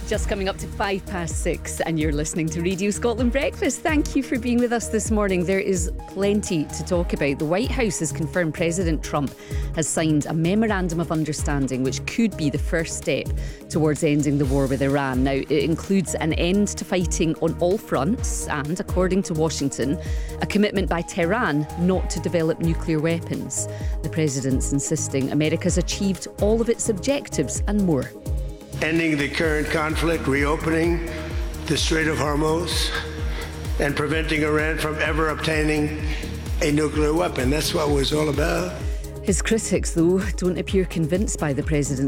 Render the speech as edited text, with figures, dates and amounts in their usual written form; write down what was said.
Just coming up to 6:05, and you're listening to Radio Scotland Breakfast. Thank you for being with us this morning. There is plenty to talk about. The White House has confirmed President Trump has signed a memorandum of understanding which could be the first step towards ending the war with Iran. Now, it includes an end to fighting on all fronts and, according to Washington, a commitment by Tehran not to develop nuclear weapons. The president's insisting America's achieved all of its objectives and more. Ending the current conflict, reopening the Strait of Hormuz, and preventing Iran from ever obtaining a nuclear weapon. That's what it was all about. His critics, though, don't appear convinced by the president's